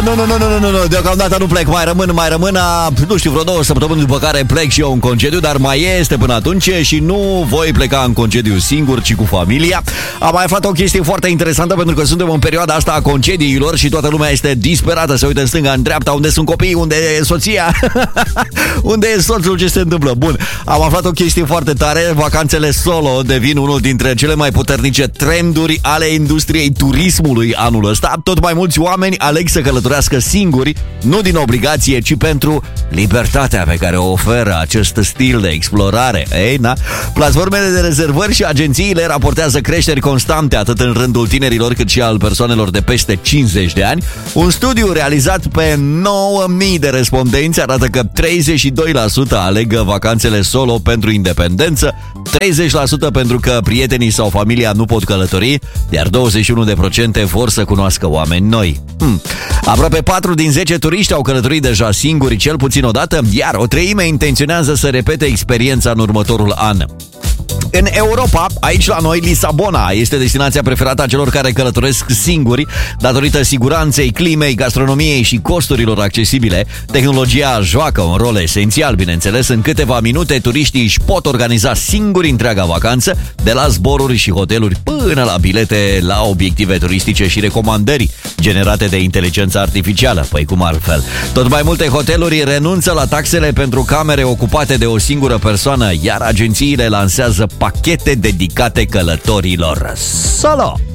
Nu, deocamdată nu plec, mai rămân, nu știu, vreo 2 săptămâni după care plec și eu în concediu, dar mai este până atunci și nu voi pleca în concediu singur, ci cu familia. Am mai aflat o chestie foarte interesantă, pentru că suntem în perioada asta a concediilor și toată lumea este disperată, se uită în stânga, în dreapta, unde sunt copiii, unde e soția, unde e soțul, ce se întâmplă. Bun, am aflat o chestie foarte tare, vacanțele solo devin unul dintre cele mai puternice trenduri ale industriei turismului anul ăsta. Tot mai mulți oameni aleg să călătorească singuri, nu din obligație, ci pentru libertatea pe care o oferă acest stil de explorare. Ei, na? Platformele de rezervări și agențiile raportează creșteri constante atât în rândul tinerilor cât și al persoanelor de peste 50 de ani. Un studiu realizat pe 9.000 de respondenți arată că 32% aleg vacanțele solo pentru independență, 30% pentru că prietenii sau familia nu pot călători, iar 21% vor să cunoască oameni noi. Aproape 4 din 10 turiști au călătorit deja singuri cel puțin o dată, iar o treime intenționează să repete experiența în următorul an. În Europa, aici la noi, Lisabona este destinația preferată a celor care călătoresc singuri, datorită siguranței, climei, gastronomiei și costurilor accesibile. Tehnologia joacă un rol esențial, bineînțeles. În câteva minute, turiștii își pot organiza singuri întreaga vacanță, de la zboruri și hoteluri până la bilete la obiective turistice și recomandări generate de inteligența artificială. Păi cum altfel? Tot mai multe hoteluri renunță la taxele pentru camere ocupate de o singură persoană, iar agențiile lansează pachete dedicate călătorilor solo.